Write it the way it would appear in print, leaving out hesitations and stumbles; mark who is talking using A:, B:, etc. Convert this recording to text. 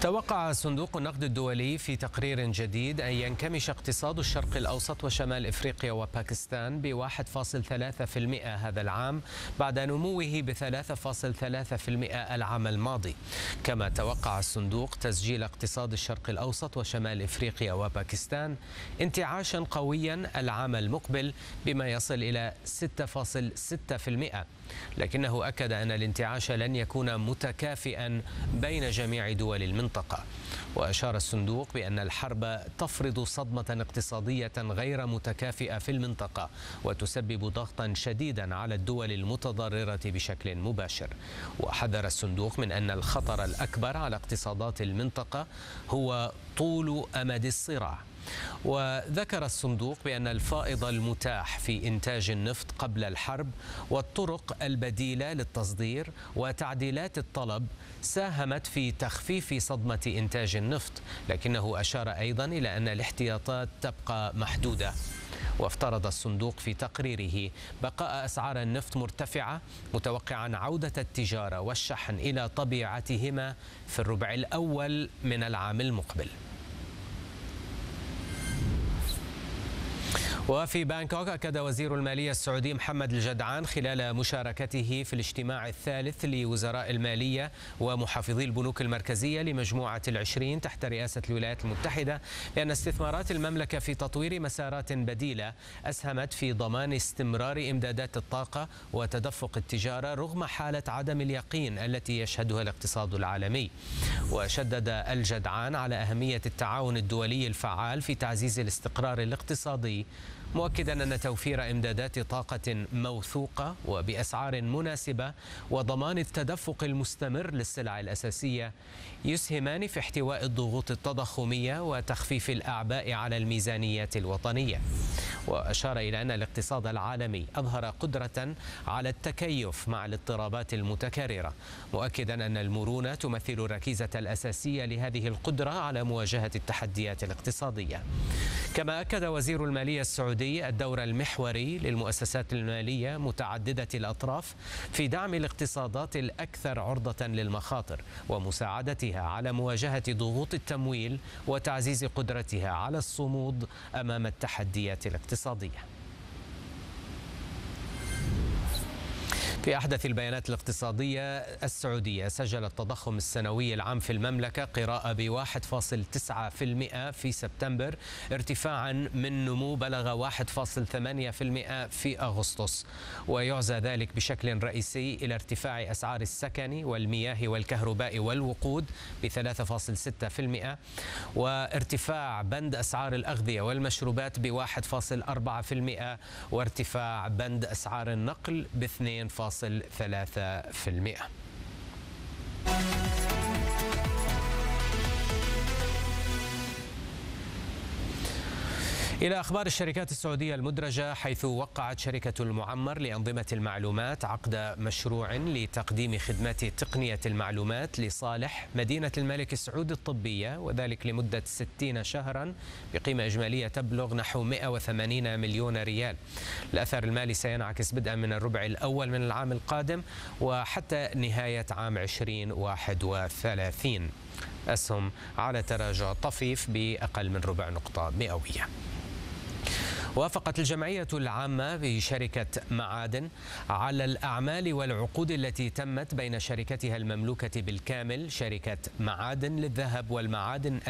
A: توقع صندوق النقد الدولي في تقرير جديد أن ينكمش اقتصاد الشرق الأوسط وشمال إفريقيا وباكستان ب1.3% هذا العام بعد نموه ب3.3% العام الماضي. كما توقع الصندوق تسجيل اقتصاد الشرق الأوسط وشمال إفريقيا وباكستان انتعاشا قويا العام المقبل بما يصل إلى 6.6%، لكنه أكد أن الانتعاش لن يكون متكافئا بين جميع دول المنطقة. وأشار الصندوق بأن الحرب تفرض صدمة اقتصادية غير متكافئة في المنطقة وتسبب ضغطا شديدا على الدول المتضررة بشكل مباشر. وحذر الصندوق من أن الخطر الأكبر على اقتصادات المنطقة هو طول أمد الصراع. وذكر الصندوق بأن الفائض المتاح في إنتاج النفط قبل الحرب والطرق البديلة للتصدير وتعديلات الطلب ساهمت في تخفيف صدمة إنتاج النفط، لكنه أشار أيضا إلى أن الاحتياطات تبقى محدودة. وافترض الصندوق في تقريره بقاء أسعار النفط مرتفعة، متوقعا عودة التجارة والشحن إلى طبيعتهما في الربع الأول من العام المقبل. وفي بانكوك أكد وزير المالية السعودي محمد الجدعان خلال مشاركته في الاجتماع الثالث لوزراء المالية ومحافظي البنوك المركزية لمجموعة ال20 تحت رئاسة الولايات المتحدة بأن استثمارات المملكة في تطوير مسارات بديلة أسهمت في ضمان استمرار إمدادات الطاقة وتدفق التجارة رغم حالة عدم اليقين التي يشهدها الاقتصاد العالمي. وشدد الجدعان على أهمية التعاون الدولي الفعال في تعزيز الاستقرار الاقتصادي، مؤكدا أن توفير إمدادات طاقة موثوقة وبأسعار مناسبة وضمان التدفق المستمر للسلع الأساسية يسهمان في احتواء الضغوط التضخمية وتخفيف الأعباء على الميزانيات الوطنية. وأشار إلى أن الاقتصاد العالمي أظهر قدرة على التكيف مع الاضطرابات المتكررة، مؤكدا أن المرونة تمثل الركيزة الأساسية لهذه القدرة على مواجهة التحديات الاقتصادية. كما أكد وزير المالية السعودي الدور المحوري للمؤسسات المالية متعددة الأطراف في دعم الاقتصادات الأكثر عرضة للمخاطر ومساعدتها على مواجهة ضغوط التمويل وتعزيز قدرتها على الصمود أمام التحديات الاقتصادية. في أحدث البيانات الاقتصادية السعودية سجل التضخم السنوي العام في المملكة قراءة ب1.9% في سبتمبر، ارتفاعا من نمو بلغ 1.8% في أغسطس. ويعزى ذلك بشكل رئيسي إلى ارتفاع أسعار السكن والمياه والكهرباء والوقود ب3.6%، وارتفاع بند أسعار الأغذية والمشروبات ب1.4%، وارتفاع بند أسعار النقل ب2.3%. إلى أخبار الشركات السعودية المدرجة، حيث وقعت شركة المعمر لأنظمة المعلومات عقد مشروع لتقديم خدمات تقنية المعلومات لصالح مدينة الملك سعود الطبية، وذلك لمدة 60 شهرا بقيمة إجمالية تبلغ نحو 180 مليون ريال. الأثر المالي سينعكس بدءا من الربع الأول من العام القادم وحتى نهاية عام 2031. أسهم على تراجع طفيف بأقل من ربع نقطة مئوية. وافقت الجمعية العامة بشركة معادن على الأعمال والعقود التي تمت بين شركتها المملوكة بالكامل شركة معادن للذهب والمعادن